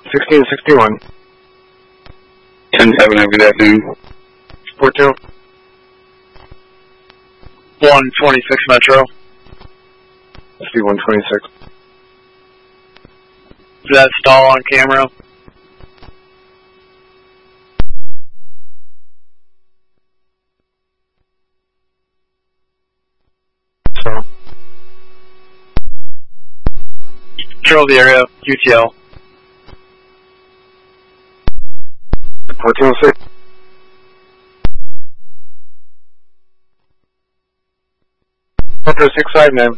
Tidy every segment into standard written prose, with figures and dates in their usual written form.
1661. 10-7, have a good afternoon. 42. 126 Metro. 126. Is that stall on camera? So. Control the area, UTL. 1406. Metro 659.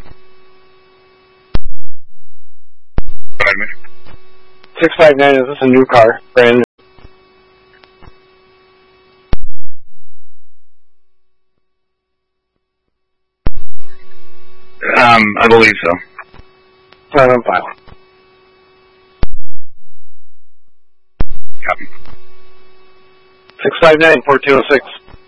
659, is this a new car? Brand new? I believe so. Not on file. Copy. 659, 1406.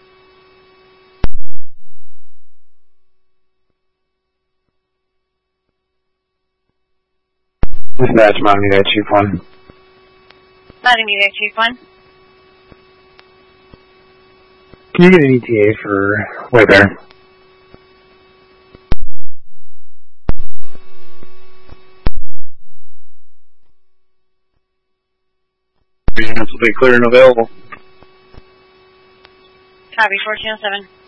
Dispatch, Miami Dade Chief 1. Miami Dade Chief 1. Can you get an ETA for Way Bear? Units will be clear and available. Copy 1407.